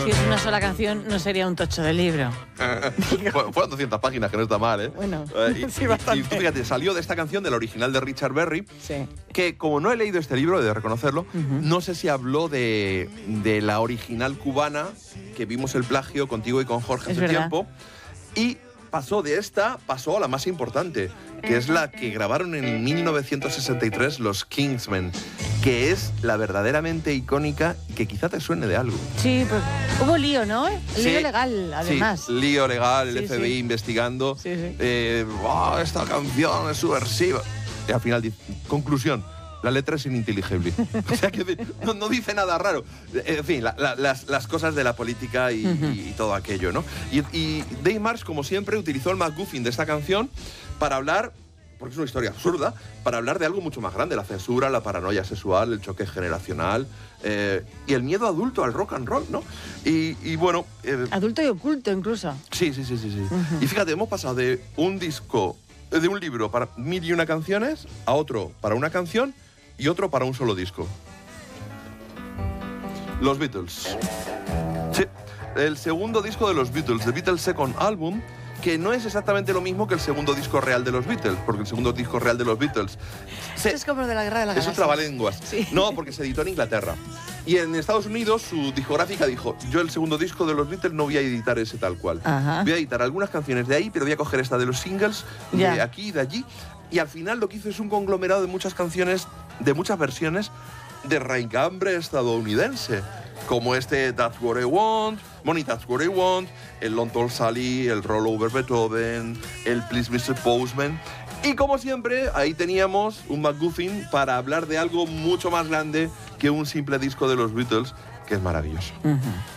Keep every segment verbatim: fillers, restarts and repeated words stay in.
Si es una sola canción, no sería un tocho de libro. Bueno, fueron doscientas páginas, que no está mal, ¿eh? Bueno, eh, y, sí, y- bastante. y tú fíjate, salió de esta canción, del original de Richard Berry, Sí. que como no he leído este libro, he de reconocerlo, Ujú. no sé si habló de, de la original cubana, que vimos el plagio contigo y con Jorge Es hace verdad. tiempo, y pasó de esta, pasó a la más importante, que es la que grabaron en mil novecientos sesenta y tres los Kingsmen, que es la verdaderamente icónica y que quizá te suene de algo. Sí, pues hubo lío, ¿no? Lío Sí, legal, además. Sí, lío legal, el Sí, F B I sí. investigando. Sí, sí. Eh, "Oh, esta canción es subversiva". Y al final, dice, conclusión, la letra es ininteligible. O sea que no, no dice nada raro. En fin, la- la- las, las cosas de la política y, Ujú. y todo aquello, ¿no? Y, y Dave Marsh, como siempre, utilizó el MacGuffin de esta canción para hablar, porque es una historia absurda, para hablar de algo mucho más grande: la censura, la paranoia sexual, el choque generacional eh, y el miedo adulto al rock and roll, ¿no? Y, y bueno... eh, Adulto y oculto, incluso. Sí, sí, sí, sí, sí. Ujú. Y fíjate, hemos pasado de un disco, de un libro para mil y una canciones, a otro para una canción y otro para un solo disco. Los Beatles. Sí, el segundo disco de los Beatles, The Beatles Second Album, que no es exactamente lo mismo que el segundo disco real de los Beatles, porque el segundo disco real de los Beatles se- Esto es como de la guerra de la es un galaxia. trabalenguas. Sí. No, porque se editó en Inglaterra. Y en Estados Unidos su discográfica dijo, yo el segundo disco de los Beatles no voy a editar ese tal cual. Ajá. Voy a editar algunas canciones de ahí, pero voy a coger esta de los singles, Ya. de aquí y de allí. Y al final lo que hizo es un conglomerado de muchas canciones, de muchas versiones de raigambre estadounidense, como este That's What I Want, Money That's What I Want, el Long Tall Sally, el Roll Over Beethoven, el Please mister Postman. Y como siempre, ahí teníamos un MacGuffin para hablar de algo mucho más grande que un simple disco de los Beatles, que es maravilloso. Ujú.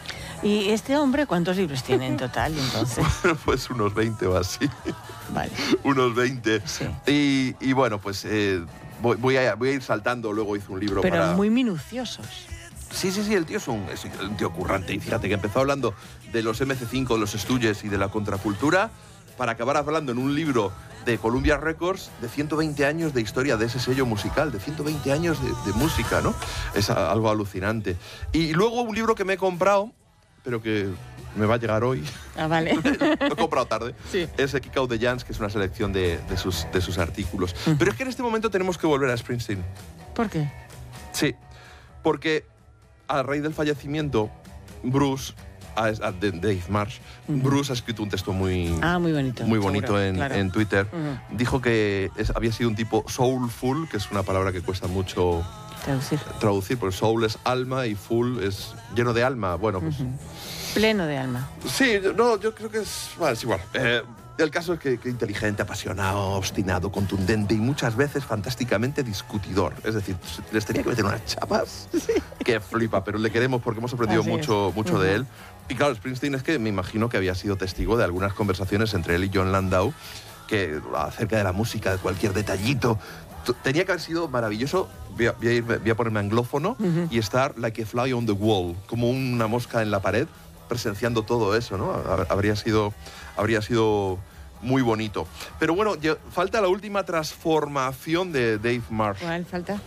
¿Y este hombre cuántos libros tiene en total, entonces? Pues unos veinte o así. Vale. Unos veinte. Sí. Y, y bueno, pues eh, voy, voy a, voy a ir saltando. Luego hice un libro Pero para... muy minuciosos. Sí, sí, sí, el tío es un, es un tío currante. Y fíjate que empezó hablando de los eme ce cinco, de los Stooges y de la contracultura, para acabar hablando en un libro de Columbia Records de ciento veinte años de historia de ese sello musical, de ciento veinte años de, de música, ¿no? Es a- algo alucinante. Y luego un libro que me he comprado, pero que me va a llegar hoy, Ah, vale. lo he comprado tarde, Sí. es el Kick Out the Jams, que es una selección de, de sus, de sus artículos. Pero es que en este momento tenemos que volver a Springsteen. ¿Por qué? Sí, porque a raíz del fallecimiento, Bruce, a- a- de Dave Marsh, Bruce ha escrito un texto muy, Ah, muy bonito. muy seguro, bonito en, claro. en Twitter. Ujú. Dijo que es- había sido un tipo soulful, que es una palabra que cuesta mucho Traducir. traducir, porque soul es alma y full es lleno de alma. Bueno, pues Ujú. Pleno de alma. sí, no, yo creo que es, bueno, es igual. Eh, el caso es que, que inteligente, apasionado, obstinado, contundente y muchas veces fantásticamente discutidor. Es decir, les tenía que meter unas chapas que flipa, pero le queremos porque hemos aprendido Así es. mucho, mucho Ujú. de él. Y claro, Springsteen es que me imagino que había sido testigo de algunas conversaciones entre él y John Landau, que acerca de la música, de cualquier detallito. T- Tenía que haber sido maravilloso. Voy a, voy a irme- voy a ponerme anglófono Ujú. y estar like a fly on the wall, como una mosca en la pared, presenciando todo eso, ¿no? Ha- Habría sido, habría sido muy bonito. Pero bueno, ya- falta la última transformación de Dave Marsh. ¿Cuál falta?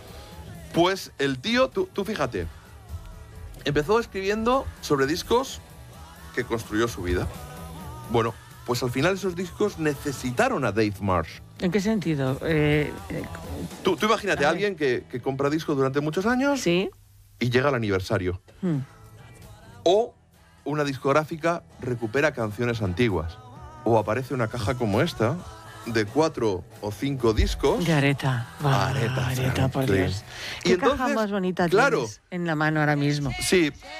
Pues el tío, tú, tú fíjate, empezó escribiendo sobre discos que construyó su vida. Bueno, pues al final esos discos necesitaron a Dave Marsh. ¿En qué sentido? Eh, eh, Tú, tú imagínate A a ver. alguien que, que compra discos durante muchos años sí. y llega al aniversario. Hmm. O una discográfica recupera canciones antiguas. O aparece una caja como esta, de cuatro o cinco discos. Gareta. Va, Aretha Gareta, por Franklin. Dios. Y ¿Qué entonces, caja más bonita claro. tienes en la mano ahora mismo? Sí,